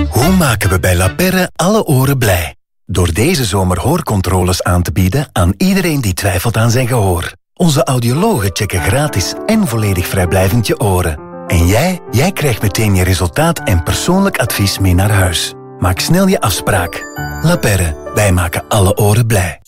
Hoe maken we bij La Perre alle oren blij? Door deze zomer hoorcontroles aan te bieden aan iedereen die twijfelt aan zijn gehoor. Onze audiologen checken gratis en volledig vrijblijvend je oren. En jij krijgt meteen je resultaat en persoonlijk advies mee naar huis. Maak snel je afspraak. La Perre, wij maken alle oren blij.